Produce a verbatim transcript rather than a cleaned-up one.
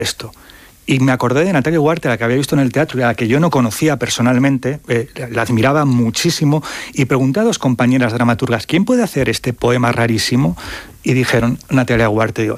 esto. Y me acordé de Natalia Ugarte, a la que había visto en el teatro y a la que yo no conocía personalmente, eh, la admiraba muchísimo, y pregunté a dos compañeras dramaturgas, ¿quién puede hacer este poema rarísimo? Y dijeron, Natalia Ugarte. Digo,